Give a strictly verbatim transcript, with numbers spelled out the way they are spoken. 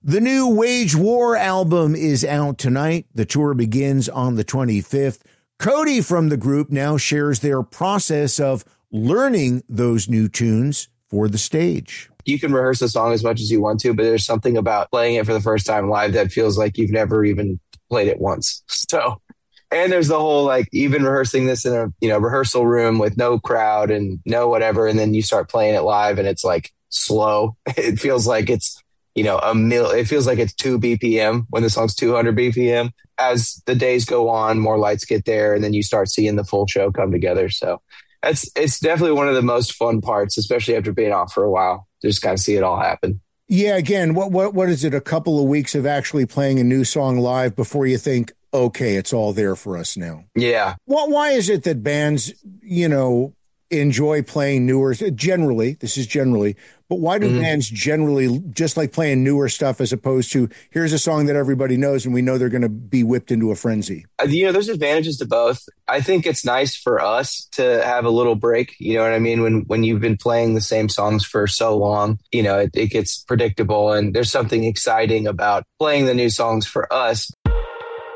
The new Wage War album is out tonight. The tour begins on the twenty-fifth. Cody from the group now shares their process of learning those new tunes for the stage. You can rehearse a song as much as you want to, but there's something about playing it for the first time live that feels like you've never even played it once. So, and there's the whole, like, even rehearsing this in a, you know, rehearsal room with no crowd and no whatever. And then you start playing it live and it's like slow. It feels like it's, you know, a mil, it feels like it's two B P M when the song's two hundred B P M. As the days go on, more lights get there, and then you start seeing the full show come together. So it's, it's definitely one of the most fun parts, especially after being off for a while. Just kind of see it all happen. Yeah. Again, what, what, what is it? A couple of weeks of actually playing a new song live before you think, okay, it's all there for us now. Yeah. Well, why is it that bands, you know, enjoy playing newer, generally, this is generally, but why do mm-hmm. bands generally just like playing newer stuff as opposed to here's a song that everybody knows and we know they're going to be whipped into a frenzy? You know, there's advantages to both. I think it's nice for us to have a little break. You know what I mean? When when you've been playing the same songs for so long, you know, it, it gets predictable, and there's something exciting about playing the new songs for us.